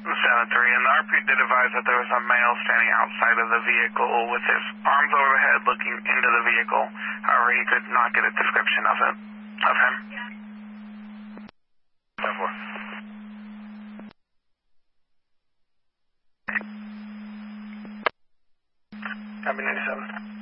7-3, and the RP did advise that there was a male standing outside of the vehicle with his arms overhead looking into the vehicle. However, he could not get a description of him. 10-4. Copy 97.